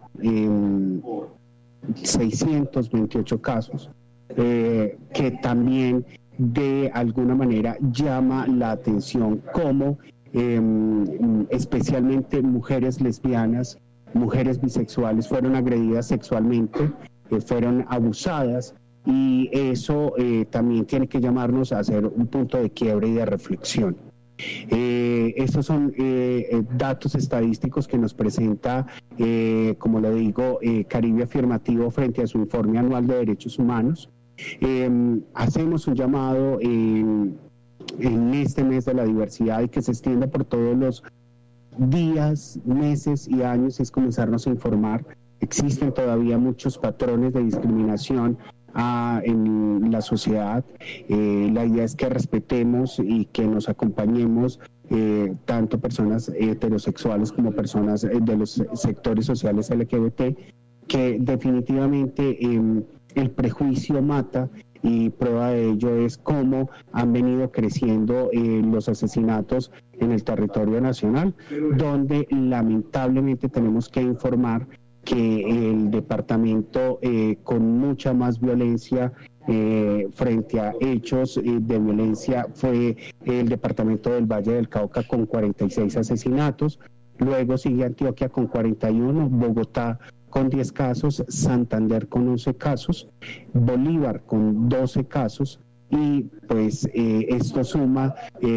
628 casos, que también de alguna manera llama la atención como especialmente mujeres lesbianas, mujeres bisexuales fueron agredidas sexualmente, fueron abusadas, y eso también tiene que llamarnos a hacer un punto de quiebre y de reflexión. Estos son datos estadísticos que nos presenta, como lo digo, Caribe Afirmativo frente a su informe anual de derechos humanos. Hacemos un llamado en este mes de la diversidad y que se extienda por todos los días, meses y años, es comenzarnos a informar. Existen todavía muchos patrones de discriminación en la sociedad. La idea es que respetemos y que nos acompañemos, tanto personas heterosexuales como personas de los sectores sociales LGBT, que definitivamente el prejuicio mata, y prueba de ello es cómo han venido creciendo los asesinatos en el territorio nacional, donde lamentablemente tenemos que informar que el departamento con mucha más violencia frente a hechos de violencia fue el departamento del Valle del Cauca con 46 asesinatos, luego sigue Antioquia con 41, Bogotá con 10 casos, Santander con 11 casos, Bolívar con 12 casos, y pues esto suma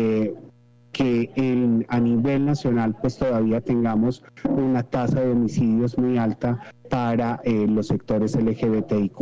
que a nivel nacional pues todavía tengamos una tasa de homicidios muy alta para los sectores LGBTIQ+.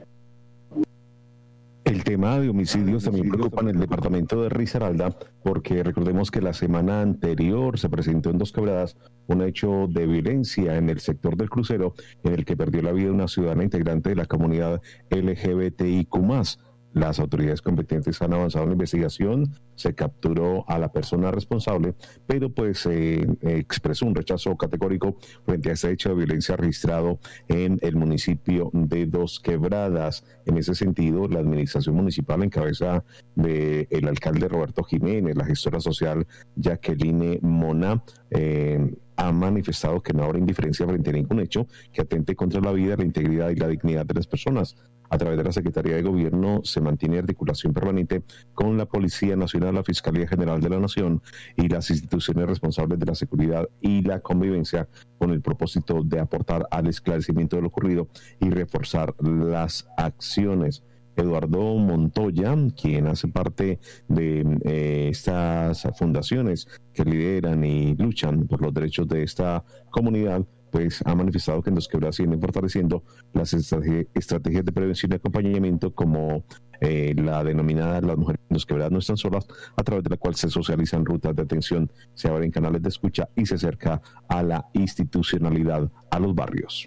El tema de homicidios también preocupa en el departamento de Risaralda, porque recordemos que la semana anterior se presentó en Dos Quebradas un hecho de violencia en el sector del crucero, en el que perdió la vida una ciudadana integrante de la comunidad LGBTIQ+. Las autoridades competentes han avanzado en la investigación, se capturó a la persona responsable, pero pues expresó un rechazo categórico frente a este hecho de violencia registrado en el municipio de Dos Quebradas. En ese sentido, la administración municipal en cabeza del alcalde Roberto Jiménez, la gestora social Jacqueline Mona, ha manifestado que no habrá indiferencia frente a ningún hecho que atente contra la vida, la integridad y la dignidad de las personas. A través de la Secretaría de Gobierno se mantiene articulación permanente con la Policía Nacional, la Fiscalía General de la Nación y las instituciones responsables de la seguridad y la convivencia, con el propósito de aportar al esclarecimiento de lo ocurrido y reforzar las acciones. Eduardo Montoya, quien hace parte de estas fundaciones que lideran y luchan por los derechos de esta comunidad, pues ha manifestado que en Dos Quebradas siguen fortaleciendo las estrategias de prevención y acompañamiento, como la denominada Las Mujeres en Dos Quebradas No Están Solas, a través de la cual se socializan rutas de atención, se abren canales de escucha y se acerca a la institucionalidad a los barrios.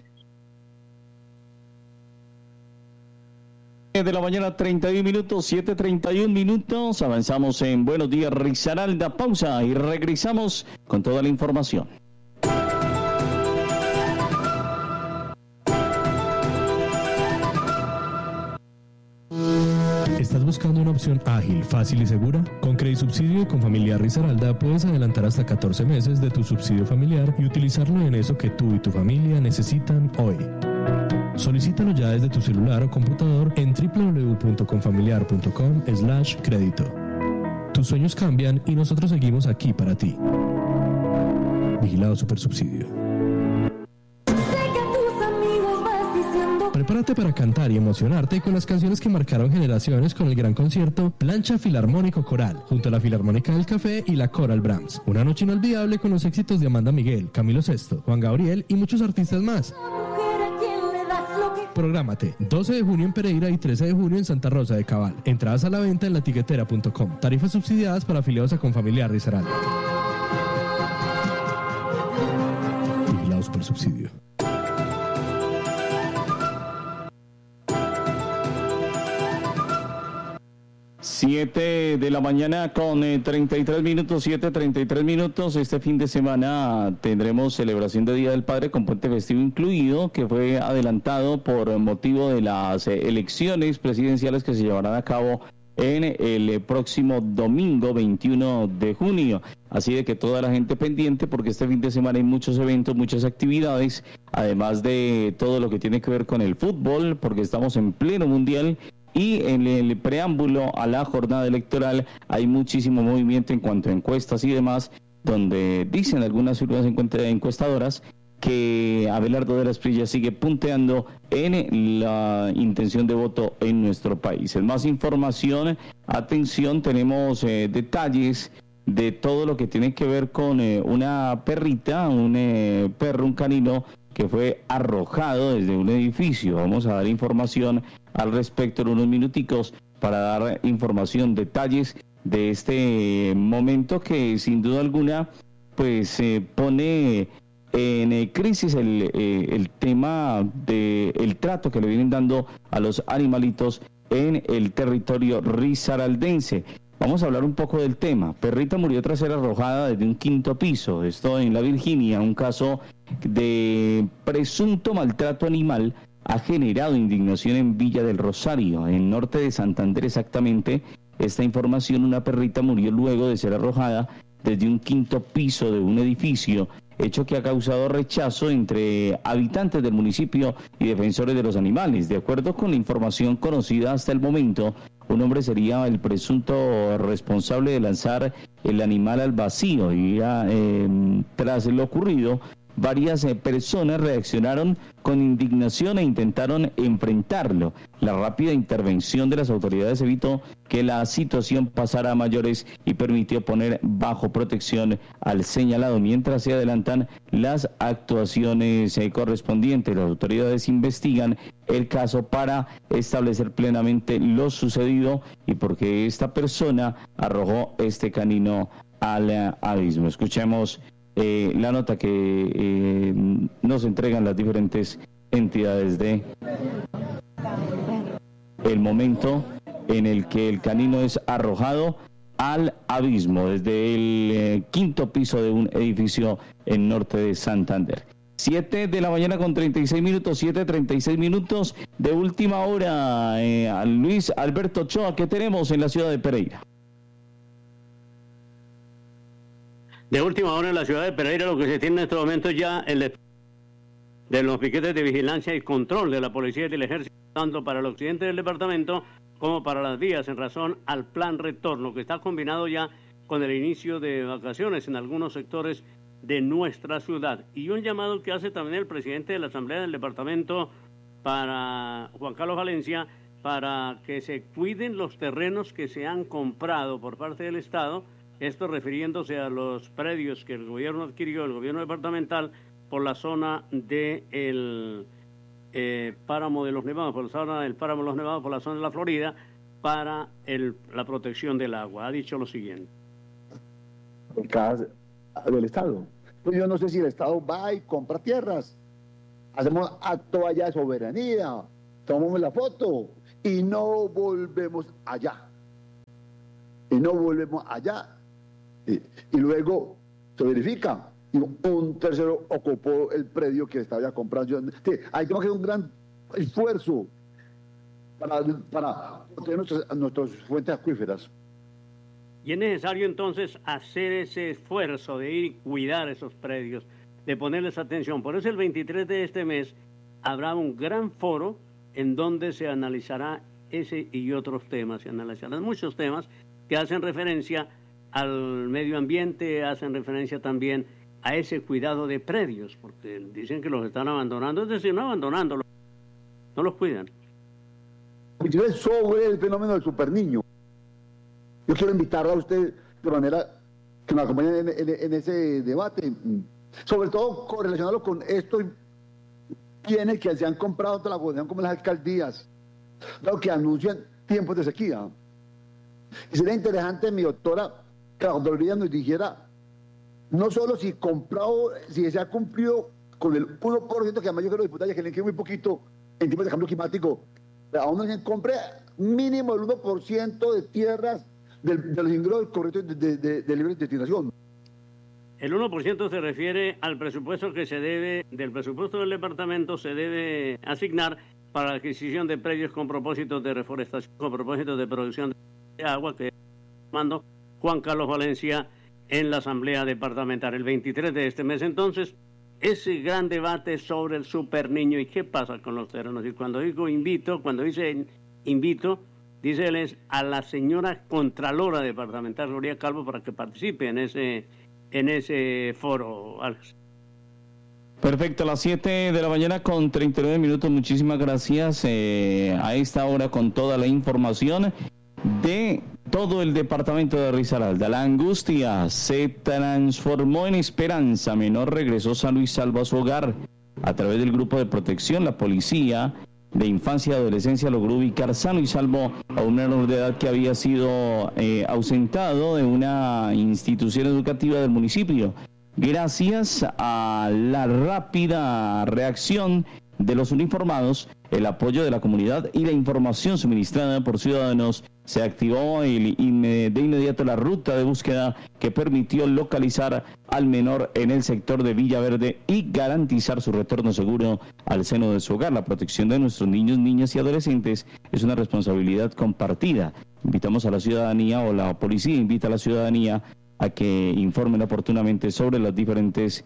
De la mañana, 31 minutos, 7:31 minutos. Avanzamos en Buenos Días Risaralda. Pausa y regresamos con toda la información. ¿Estás buscando una opción ágil, fácil y segura? Con Credisubsidio y con Familiar Risaralda puedes adelantar hasta 14 meses de tu subsidio familiar y utilizarlo en eso que tú y tu familia necesitan hoy. Solicítalo ya desde tu celular o computador en www.confamiliar.com/crédito. Tus sueños cambian y nosotros seguimos aquí para ti. Vigilado Supersubsidio. Prepárate para cantar y emocionarte con las canciones que marcaron generaciones con el gran concierto Plancha Filarmónico Coral, junto a la Filarmónica del Café y la Coral Brahms. Una noche inolvidable con los éxitos de Amanda Miguel, Camilo Sesto, Juan Gabriel y muchos artistas más. Prográmate 12 de junio en Pereira y 13 de junio en Santa Rosa de Cabal. Entradas a la venta en latiquetera.com. Tarifas subsidiadas para afiliados a Confamiliar Risaralda. Vigilado Supersubsidio. 7 de la mañana con 33 minutos, 7:33 minutos. Este fin de semana tendremos celebración de Día del Padre con puente festivo incluido, que fue adelantado por motivo de las elecciones presidenciales que se llevarán a cabo en el próximo domingo 21 de junio. Así de que toda la gente pendiente, porque este fin de semana hay muchos eventos, muchas actividades, además de todo lo que tiene que ver con el fútbol, porque estamos en pleno mundial. Y en el preámbulo a la jornada electoral hay muchísimo movimiento en cuanto a encuestas y demás, donde dicen algunas firmas encuestadoras que Abelardo de las Prillas sigue punteando en la intención de voto en nuestro país. En más información, atención, tenemos detalles de todo lo que tiene que ver con una perrita, un perro, un canino que fue arrojado desde un edificio. Vamos a dar información al respecto en unos minuticos para dar información, detalles de este momento que sin duda alguna pues pone en crisis el tema del trato que le vienen dando a los animalitos en el territorio risaraldense. Vamos a hablar un poco del tema. Perrita murió tras ser arrojada desde un 5º piso. Esto en la Virginia, un caso de presunto maltrato animal ha generado indignación en Villa del Rosario, en norte de Santander exactamente. Esta información, una perrita murió luego de ser arrojada desde un 5º piso de un edificio, hecho que ha causado rechazo entre habitantes del municipio y defensores de los animales. De acuerdo con la información conocida hasta el momento, un hombre sería el presunto responsable de lanzar el animal al vacío y tras lo ocurrido, varias personas reaccionaron con indignación e intentaron enfrentarlo. La rápida intervención de las autoridades evitó que la situación pasara a mayores y permitió poner bajo protección al señalado. Mientras se adelantan las actuaciones correspondientes, las autoridades investigan el caso para establecer plenamente lo sucedido y por qué esta persona arrojó este canino al abismo. Escuchemos la nota que nos entregan las diferentes entidades de el momento en el que el canino es arrojado al abismo desde el 5º piso de un edificio en norte de Santander. 7 de la mañana con 36 minutos, 7:36 minutos de última hora. Luis Alberto Ochoa, ¿qué tenemos en la ciudad de Pereira? De última hora en la ciudad de Pereira, lo que se tiene en este momento ya de los piquetes de vigilancia y control de la policía y del ejército, tanto para el occidente del departamento como para las vías, en razón al plan retorno, que está combinado ya con el inicio de vacaciones en algunos sectores de nuestra ciudad. Y un llamado que hace también el presidente de la Asamblea del Departamento, para Juan Carlos Valencia, para que se cuiden los terrenos que se han comprado por parte del Estado, esto refiriéndose a los predios que el gobierno adquirió, el gobierno departamental, por la zona del Páramo de los Nevados, por la zona del Páramo de los Nevados, por la zona de la Florida, para la protección del agua. Ha dicho lo siguiente. En casa del Estado. Pues yo no sé si el Estado va y compra tierras. Hacemos acto allá de soberanía, tomamos la foto y no volvemos allá. Y luego se verifica. Y un tercero ocupó el predio que estaba ya comprando. Hay que hacer un gran esfuerzo para proteger nuestras fuentes acuíferas. Y es necesario entonces hacer ese esfuerzo de ir y cuidar esos predios, de ponerles atención. Por eso el 23 de este mes habrá un gran foro en donde se analizará ese y otros temas. Se analizarán muchos temas que hacen referencia al medio ambiente, hacen referencia también a ese cuidado de predios, porque dicen que los están abandonando, es decir, no abandonándolos, no los cuidan. Sobre el fenómeno del superniño, yo quiero invitarla a usted de manera que me acompañe en ese debate, sobre todo correlacionarlo con estos bienes que se han comprado de la gobernación, como las alcaldías, lo que anuncian tiempos de sequía. Y sería interesante, mi doctora, que la doctora nos dijera no solo si se ha cumplido con el 1%, que además yo creo, diputada, que le queda muy poquito en tiempos de cambio climático, aún se compre mínimo el 1% de tierras de los ingresos correctos de libre destinación. El 1% se refiere al presupuesto que se debe, del presupuesto del departamento se debe asignar para la adquisición de predios con propósitos de reforestación, con propósitos de producción de agua, que mando Juan Carlos Valencia en la Asamblea Departamental. El 23 de este mes, entonces, ese gran debate sobre el superniño y qué pasa con los terrenos. Y cuando digo invito, dice él es a la señora Contralora Departamental, Gloria Calvo, para que participe en ese foro, Alex. Perfecto, a las 7 de la mañana con 39 minutos. Muchísimas gracias a esta hora con toda la información de todo el departamento de Risaralda. La angustia se transformó en esperanza. Menor regresó sano y salvo a su hogar. A través del grupo de protección, la policía de infancia y adolescencia logró ubicar sano y salvo a un menor de edad que había sido ausentado de una institución educativa del municipio. Gracias a la rápida reacción de los uniformados, el apoyo de la comunidad y la información suministrada por ciudadanos, se activó de inmediato la ruta de búsqueda que permitió localizar al menor en el sector de Villaverde y garantizar su retorno seguro al seno de su hogar. La protección de nuestros niños, niñas y adolescentes es una responsabilidad compartida. Invitamos a la ciudadanía, o la policía invita a la ciudadanía, a que informen oportunamente sobre las diferentes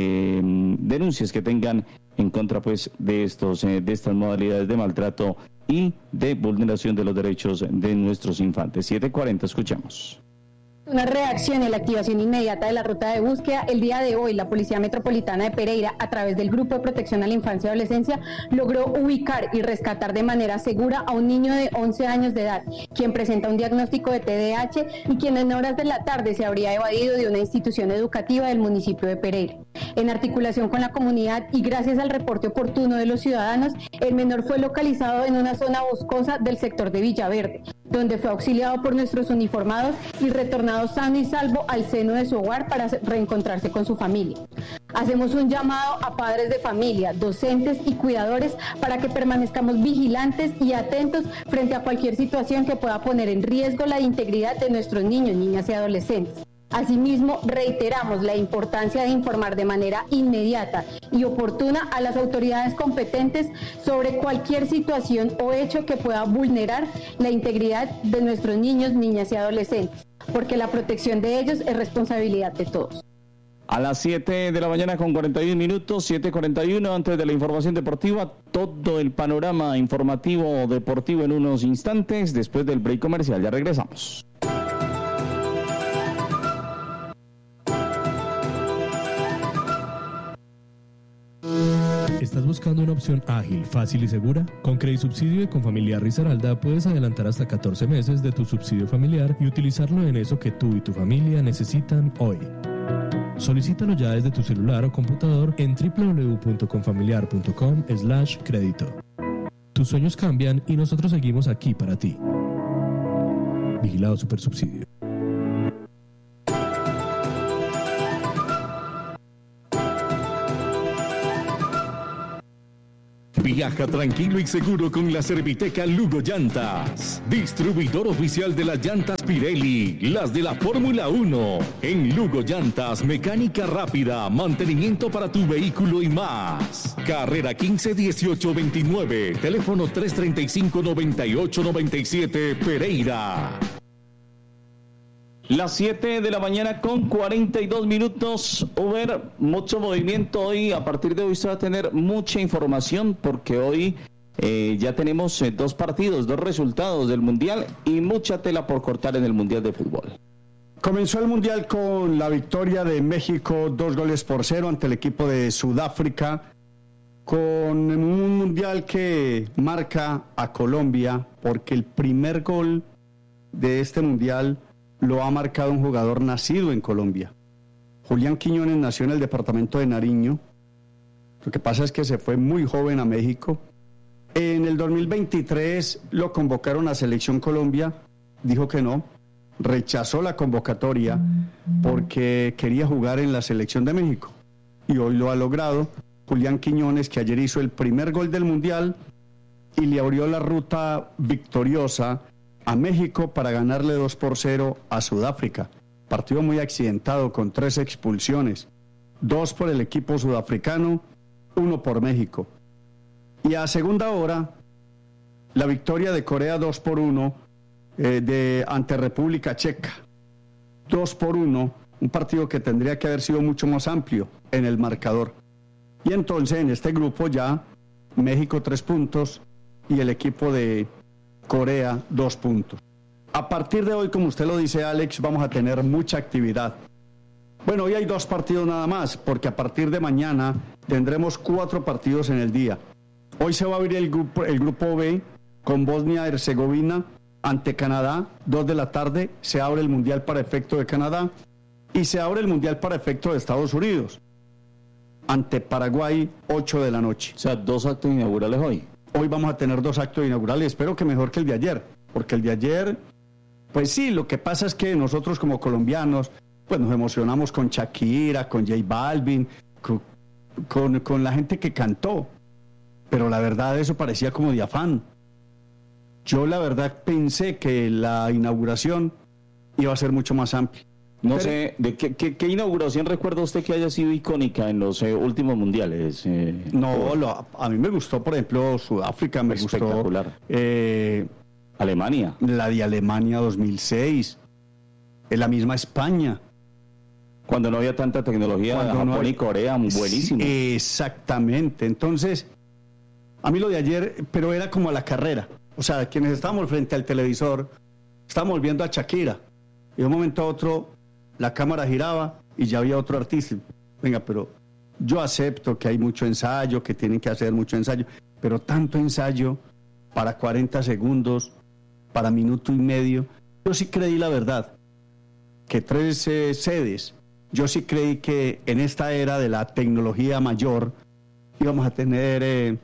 denuncias que tengan en contra pues de estas modalidades de maltrato y de vulneración de los derechos de nuestros infantes. 7:40, escuchamos. Una reacción y la activación inmediata de la ruta de búsqueda, el día de hoy la Policía Metropolitana de Pereira, a través del Grupo de Protección a la Infancia y Adolescencia, logró ubicar y rescatar de manera segura a un niño de 11 años de edad, quien presenta un diagnóstico de TDAH y quien en horas de la tarde se habría evadido de una institución educativa del municipio de Pereira. En articulación con la comunidad y gracias al reporte oportuno de los ciudadanos, el menor fue localizado en una zona boscosa del sector de Villaverde, donde fue auxiliado por nuestros uniformados y retornado sano y salvo al seno de su hogar para reencontrarse con su familia. Hacemos un llamado a padres de familia, docentes y cuidadores para que permanezcamos vigilantes y atentos frente a cualquier situación que pueda poner en riesgo la integridad de nuestros niños, niñas y adolescentes. Asimismo, reiteramos la importancia de informar de manera inmediata y oportuna a las autoridades competentes sobre cualquier situación o hecho que pueda vulnerar la integridad de nuestros niños, niñas y adolescentes, porque la protección de ellos es responsabilidad de todos. A las 7 de la mañana con 41 minutos, 7:41, antes de la información deportiva, todo el panorama informativo deportivo en unos instantes, después del break comercial. Ya regresamos. ¿Estás buscando una opción ágil, fácil y segura? Con Credisubsidio y con Familiar Risaralda puedes adelantar hasta 14 meses de tu subsidio familiar y utilizarlo en eso que tú y tu familia necesitan hoy. Solicítalo ya desde tu celular o computador en www.confamiliar.com/crédito. Tus sueños cambian y nosotros seguimos aquí para ti. Vigilado Supersubsidio. Viaja tranquilo y seguro con la Serviteca Lugo Llantas, distribuidor oficial de las llantas Pirelli, las de la Fórmula 1. En Lugo Llantas, mecánica rápida, mantenimiento para tu vehículo y más. Carrera 15 18 29, teléfono 335 98 97, Pereira. Las 7 de la mañana con 42 minutos. Uber, mucho movimiento hoy. A partir de hoy se va a tener mucha información porque hoy ya tenemos 2 partidos, 2 resultados del Mundial y mucha tela por cortar en el Mundial de Fútbol. Comenzó el Mundial con la victoria de México 2-0 ante el equipo de Sudáfrica, con un Mundial que marca a Colombia porque el primer gol de este Mundial lo ha marcado un jugador nacido en Colombia. Julián Quiñones nació en el departamento de Nariño. Lo que pasa es que se fue muy joven a México. En el 2023 lo convocaron a Selección Colombia, dijo que no, rechazó la convocatoria porque quería jugar en la Selección de México. Y hoy lo ha logrado. Julián Quiñones, que ayer hizo el primer gol del Mundial y le abrió la ruta victoriosa a México para ganarle 2-0 a Sudáfrica. Partido muy accidentado con 3 expulsiones, 2 por el equipo sudafricano, 1 por México. Y a segunda hora, la victoria de Corea 2-1 ante República Checa. 2-1, un partido que tendría que haber sido mucho más amplio en el marcador. Y entonces en este grupo ya México 3 puntos y el equipo de Corea 2 puntos. A partir de hoy, como usted lo dice, Alex, vamos a tener mucha actividad. Bueno, hoy hay 2 partidos nada más, porque a partir de mañana tendremos 4 partidos en el día. Hoy se va a abrir el grupo B con Bosnia-Herzegovina ante Canadá, 2 de la tarde, se abre el Mundial para efecto de Canadá y se abre el Mundial para efecto de Estados Unidos ante Paraguay, 8 de la noche. O sea, 2 actos inaugurales hoy. Hoy vamos a tener 2 actos inaugurales, espero que mejor que el de ayer, porque el de ayer, pues sí, lo que pasa es que nosotros como colombianos, pues nos emocionamos con Shakira, con J Balvin, con la gente que cantó, pero la verdad eso parecía como de afán. Yo la verdad pensé que la inauguración iba a ser mucho más amplia. No sé, ¿de qué inauguración recuerda usted que haya sido icónica en los últimos mundiales? A mí me gustó, por ejemplo, Sudáfrica, me gustó. Espectacular. Alemania. La de Alemania 2006. En la misma España. Cuando no había tanta tecnología, Japón y Corea, buenísimo. Sí, exactamente. Entonces, a mí lo de ayer, pero era como a la carrera. O sea, quienes estábamos frente al televisor, estábamos viendo a Shakira. Y de un momento a otro, la cámara giraba y ya había otro artista. Venga, pero yo acepto que hay mucho ensayo, que tienen que hacer mucho ensayo, pero tanto ensayo para 40 segundos, para minuto y medio. Yo sí creí la verdad, que 3 sedes, yo sí creí que en esta era de la tecnología mayor íbamos a tener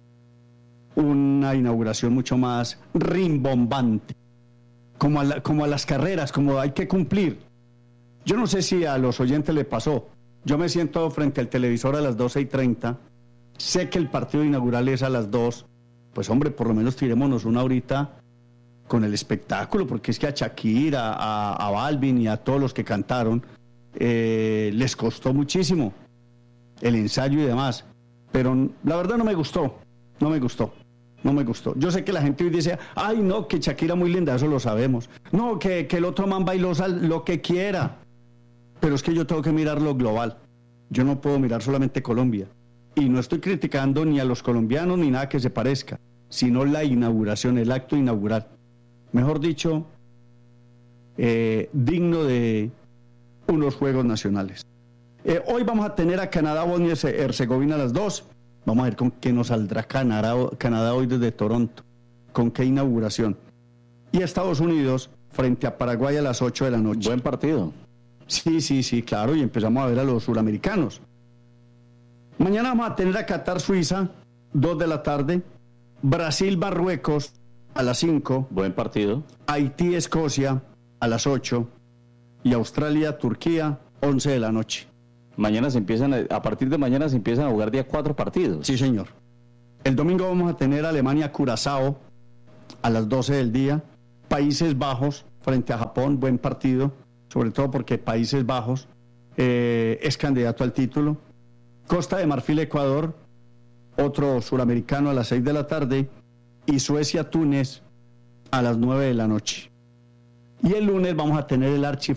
una inauguración mucho más rimbombante, como a las carreras, como hay que cumplir. Yo no sé si a los oyentes le pasó. Yo me siento frente al televisor a las 12:30, sé que el partido inaugural es a las 2, pues hombre, por lo menos tirémonos una horita con el espectáculo, porque es que a Shakira, a Balvin y a todos los que cantaron, les costó muchísimo el ensayo y demás, pero la verdad no me gustó. Yo sé que la gente hoy dice, ay no, que Shakira muy linda, eso lo sabemos. No, que el otro man bailó lo que quiera. pero es que yo tengo que mirar lo global. Yo no puedo mirar solamente Colombia. Y no estoy criticando ni a los colombianos ni nada que se parezca, sino la inauguración, el acto inaugural. Mejor dicho, digno de unos Juegos Nacionales. Hoy vamos a tener a Canadá, Bosnia y Herzegovina a las 2. Vamos a ver con qué nos saldrá Canadá hoy desde Toronto, con qué inauguración. Y Estados Unidos frente a Paraguay a las 8 de la noche. Buen partido. Sí, claro, y empezamos a ver a los suramericanos. Mañana vamos a tener a Qatar, Suiza, 2 de la tarde. Brasil, Marruecos, a las 5. Buen partido. Haití, Escocia, a las 8. Y Australia, Turquía, 11 de la noche. A partir de mañana se empiezan a jugar día 4 partidos. Sí, señor. El domingo vamos a tener a Alemania, Curazao, a las 12 del día. Países Bajos, frente a Japón, buen partido. Sobre todo porque Países Bajos es candidato al título. Costa de Marfil, Ecuador, otro suramericano a las 6 de la tarde, y Suecia, Túnez a las 9 de la noche. Y el lunes vamos a tener el